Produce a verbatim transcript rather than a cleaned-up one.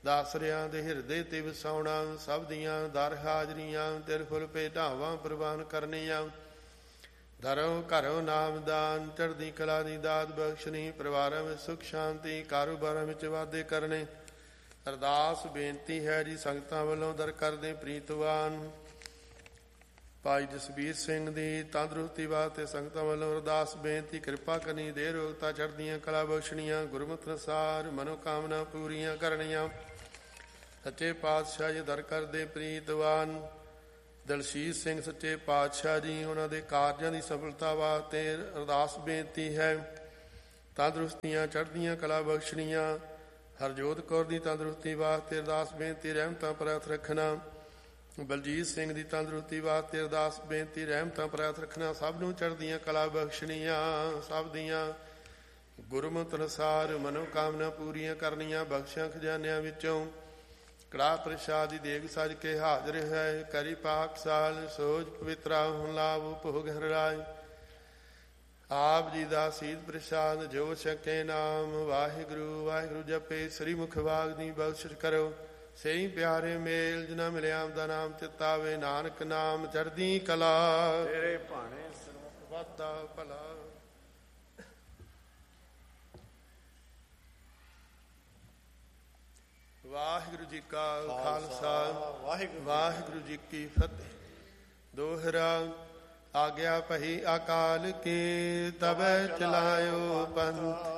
ਦਾਸਰਿਆਂ ਦੇ ਹਿਰਦੇ ਤੇ ਵਸਾਉਣਾ, ਸਭ ਦੀਆਂ ਦਰ ਹਾਜ਼ਰੀਆਂ, ਤਿਲ ਫੁਲ ਭੇਟਾਵਾਂ ਪ੍ਰਵਾਨ ਕਰਨੀਆਂ। ਧਰੋ ਘਰੋ ਨਾਮਦਾਨ, ਚੜ੍ਹਦੀ ਕਲਾ ਦੀ ਦਾਤ ਬਖਸ਼ਣੀ, ਪਰਿਵਾਰਾਂ ਵਿੱਚ ਸੁਖ ਸ਼ਾਂਤੀ, ਕਾਰੋਬਾਰਾਂ ਵਿੱਚ ਵਾਧੇ ਕਰਨੇ। ਅਰਦਾਸ ਬੇਨਤੀ ਹੈ ਜੀ ਸੰਗਤਾਂ ਵੱਲੋਂ ਦਰ ਕਰਦੇ ਪ੍ਰੀਤਵਾਨ ਭਾਈ ਜਸਬੀਰ ਸਿੰਘ ਦੀ ਤੰਦਰੁਸਤੀ ਵਾਸਤੇ ਸੰਗਤਾਂ ਵੱਲੋਂ ਅਰਦਾਸ ਬੇਨਤੀ, ਕਿਰਪਾ ਕਰਨੀ, ਦੇ ਰੋਗਤਾ, ਚੜ੍ਹਦੀਆਂ ਕਲਾ ਬਖਸ਼ਣੀਆਂ, ਗੁਰਮਤਿ ਅਨੁਸਾਰ ਮਨੋਕਾਮਨਾ ਪੂਰੀਆਂ ਕਰਨੀਆਂ। ਸੱਚੇ ਪਾਤਸ਼ਾਹ ਜੀ ਦਰ ਕਰਦੇ ਪ੍ਰੀਤਵਾਨ ਦਲਸ਼ੀਰ ਸਿੰਘ ਸੱਚੇ ਪਾਤਸ਼ਾਹ ਜੀ, ਉਹਨਾਂ ਦੇ ਕਾਰਜਾਂ ਦੀ ਸਫਲਤਾ ਵਾਸਤੇ ਅਰਦਾਸ ਬੇਨਤੀ ਹੈ। ਤੰਦਰੁਸਤੀਆਂ, ਚੜ੍ਹਦੀਆਂ ਕਲਾ ਬਖਸ਼ਣੀਆਂ। ਹਰਜੋਤ ਕੌਰ ਦੀ ਤੰਦਰੁਸਤੀ ਵਾਸਤੇ ਅਰਦਾਸ ਬੇਨਤੀ, ਰਹਿਮਤਾਂ ਪ੍ਰਾਪਤ ਰੱਖਣਾ। ਬਲਜੀਤ ਸਿੰਘ ਦੀ ਤੰਦਰੁਸਤੀ ਵਾਸਤੇ ਅਰਦਾਸ ਬੇਨਤੀ, ਰਹਿਮਤਾਂ ਪ੍ਰਾਪਤ ਰੱਖਣਾ। ਸਭ ਨੂੰ ਚੜ੍ਹਦੀਆਂ ਕਲਾ ਬਖਸ਼ਣੀਆਂ, ਸਭ ਦੀਆਂ ਗੁਰਮਤਿ ਅਨੁਸਾਰ ਮਨੋਕਾਮਨਾ ਪੂਰੀਆਂ ਕਰਨੀਆਂ। ਬਖਸ਼ਾਂ ਖਜ਼ਾਨਿਆਂ ਵਿੱਚੋਂ ਕੜਾਹ ਪ੍ਰਸ਼ਾਦ ਦੀ ਦੇਗ ਸਜ ਕੇ ਹਾਜ਼ਰ ਹੈ। ਕਰੀ ਪਾਕ ਸਾਲ ਸੋਝ ਪਵਿੱਤਰਾ ਹੁਣ ਲਾਭ ਭੋਗ ਹਰਿ। ਆਪ ਜੀ ਦਾ ਸੀਧ ਪ੍ਰਸ਼ਾਦ ਜੋ ਛਕੇ ਨਾਮ, ਵਾਹਿਗੁਰੂ ਵਾਹਿਗੁਰੂ ਜਪੇ ਸ੍ਰੀ ਮੁਖ ਵਾਗ ਦੀ ਬਖਸ਼ਿਸ਼ ਕਰੋ। ਸਹੀ ਪਿਆਰੇ ਮੇਲ ਜਿਨ੍ਹਾਂ ਮਿਲਿਆ ਦਾ ਨਾਮ ਚਿਤਾਵੇ, ਨਾਨਕ ਨਾਮ ਚੜ੍ਹਦੀ ਕਲਾ, ਤੇਰੇ ਭਾਣੇ ਸਰਬਤ ਵਾਧਾ ਭਲਾ। ਵਾਹਿਗੁਰੂ ਜੀ ਕਾ ਖਾਲਸਾ, ਵਾਹਿਗੁਰੂ ਜੀ ਕੀ ਫਤਿਹ। ਦੋਹਰਾ ਆਗਿਆ ਭਈ ਅਕਾਲ ਕੀ, ਤਬੈ ਚਲਾਇਓ ਪੰਥ।